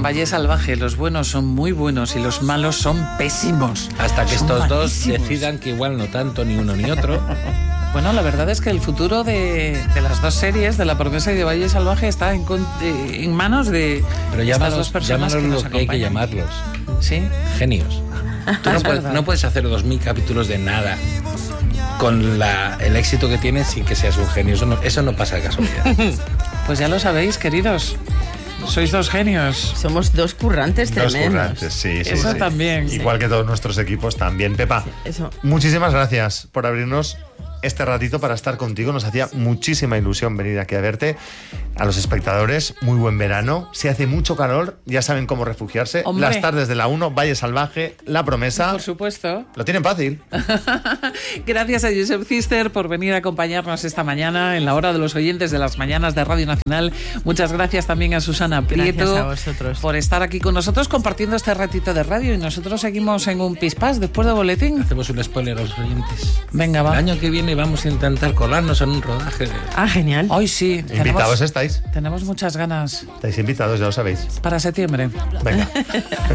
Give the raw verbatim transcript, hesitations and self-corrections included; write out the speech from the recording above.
Valle Salvaje, los buenos son muy buenos y los malos son pésimos. Hasta que son estos dos malísimos. decidan que igual no tanto ni uno ni otro. Bueno, la verdad es que el futuro de, de las dos series, de La Promesa y de Valle Salvaje, está en, en manos de Pero estas llámalos, dos personas llámalos que nos lo que hay que acompañan. llamarlos. ¿Sí? Genios. Tú no Es puedes, verdad. no puedes hacer dos mil capítulos de nada con la, el éxito que tienes sin que seas un genio. Eso no, eso no pasa de casualidad. Pues ya lo sabéis, queridos. Sois dos genios. Somos dos currantes Dos tremendos. currantes, sí, sí. Eso sí. también. Igual que todos nuestros equipos también. Pepa, Eso. muchísimas gracias por abrirnos este ratito para estar contigo. Nos hacía muchísima ilusión venir aquí a verte. A los espectadores, muy buen verano. Si hace mucho calor, ya saben cómo refugiarse. Hombre. Las tardes de la uno, Valle Salvaje, La Promesa. Por supuesto. Lo tienen fácil. Gracias a Josep Cister por venir a acompañarnos esta mañana en la hora de los oyentes de las mañanas de Radio Nacional. Muchas gracias también a Susana Prieto Gracias a vosotros. por estar aquí con nosotros compartiendo este ratito de radio, y nosotros seguimos en un pispás después del boletín. Hacemos un spoiler a los oyentes. Venga, El va. año que viene vamos a intentar colarnos en un rodaje. de- Ah, genial. Hoy sí. Invitados Tenemos, estáis. tenemos muchas ganas Estáis invitados, ya lo sabéis. para septiembre. Venga.